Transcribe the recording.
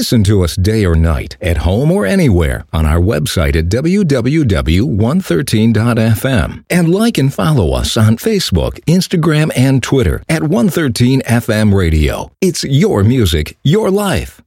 Listen to us day or night, at home or anywhere, on our website at www.113.fm. And like and follow us on Facebook, Instagram, and Twitter at 113 FM Radio. It's your music, your life.